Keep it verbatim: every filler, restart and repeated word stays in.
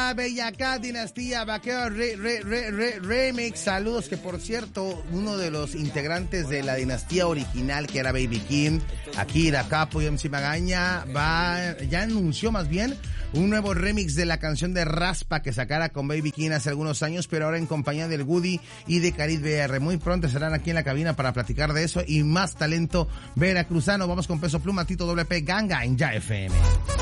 La Bellacá Dinastía Vaquero re, re, re, re, Remix. Saludos, que por cierto, uno de los integrantes de la dinastía original, que era Baby Kim, Akira Capo y M C Magaña, va, ya anunció más bien un nuevo remix de la canción de Raspa que sacara con Baby Kim hace algunos años, pero ahora en compañía del Woody y de Carit B R. Muy pronto estarán aquí en la cabina para platicar de eso y más talento veracruzano. Vamos con Peso Pluma, Tito W P, Ganga en Ya F M.